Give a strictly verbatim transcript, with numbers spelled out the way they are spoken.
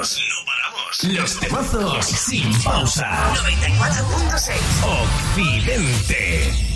paramos, no paramos. Los temazos sin pausa. noventa y cuatro punto seis Occidente.